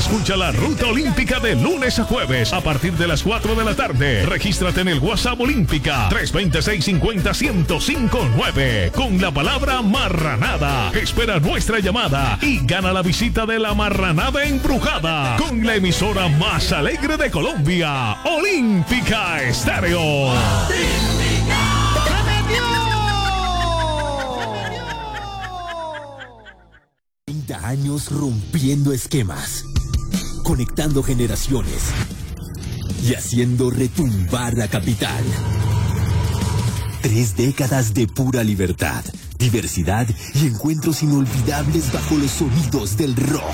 Escucha la Ruta Olímpica de lunes a jueves a partir de las 4 de la tarde. Regístrate en el WhatsApp Olímpica 326-50-1059 con la palabra marranada. Espera nuestra llamada y gana la visita de la Marranada Embrujada con la emisora más alegre de Colombia, Olímpica Estéreo. 30 años rompiendo esquemas, conectando generaciones y haciendo retumbar la capital. 3 décadas de pura libertad, diversidad y encuentros inolvidables bajo los sonidos del rock.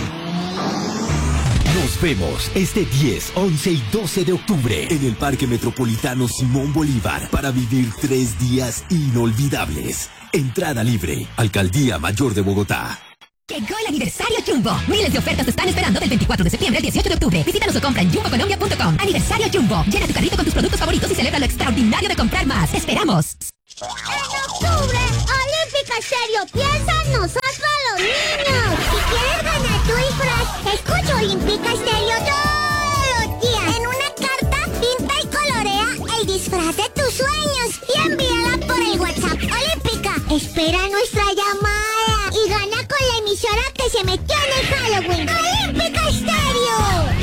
Nos vemos este 10, 11 y 12 de octubre en el Parque Metropolitano Simón Bolívar para vivir 3 días inolvidables. Entrada libre. Alcaldía Mayor de Bogotá. Llegó el aniversario Jumbo. Miles de ofertas te están esperando del 24 de septiembre al 18 de octubre. Visítanos o compra en jumbocolombia.com. Aniversario Jumbo. Llena tu carrito con tus productos favoritos y celebra lo extraordinario de comprar más. ¡Te esperamos! En octubre, Olímpica Estéreo piensa en nosotros los niños. Si quieres ganar tu disfraz, escucha Olímpica Estéreo todos los días. En una carta, pinta y colorea el disfraz de tus sueños y envíala por el WhatsApp Olímpica. Espera nuestra llamada y gana con la emisora que se metió en el Halloween. ¡Olímpica Estéreo!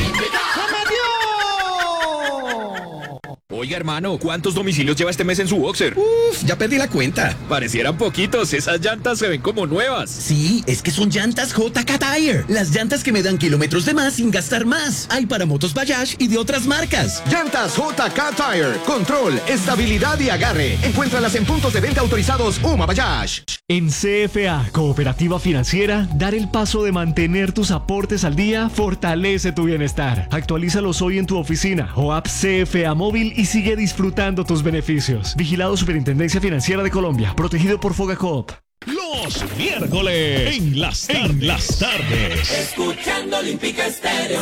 Oiga, hermano, ¿cuántos domicilios lleva este mes en su boxer? Uf, ya perdí la cuenta. Parecieran poquitos, esas llantas se ven como nuevas. Sí, es que son llantas JK Tire. Las llantas que me dan kilómetros de más sin gastar más. Hay para motos Bajaj y de otras marcas. Llantas JK Tire. Control, estabilidad y agarre. Encuéntralas en puntos de venta autorizados UMA Bajaj. En CFA, Cooperativa Financiera, dar el paso de mantener tus aportes al día fortalece tu bienestar. Actualízalos hoy en tu oficina o app CFA móvil y sigue disfrutando tus beneficios. Vigilado Superintendencia Financiera de Colombia, protegido por Fogacoop. Los miércoles en las tardes. Escuchando Olímpica Estéreo.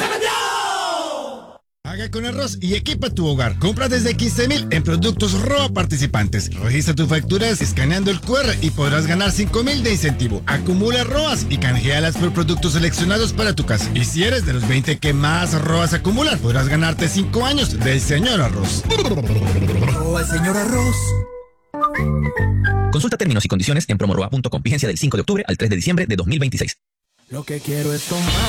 Haga con arroz y equipa tu hogar. Compra desde 15,000 en productos ROA participantes. Registra tus facturas escaneando el QR y podrás ganar 5,000 de incentivo. Acumula ROAS y canjealas por productos seleccionados para tu casa. Y si eres de los 20 que más ROAS acumulan, podrás ganarte 5 años del Señor Arroz. ROA Señor Arroz. Consulta términos y condiciones en promoroa.com. Vigencia del 5 de octubre al 3 de diciembre de 2026. Lo que quiero es tomar.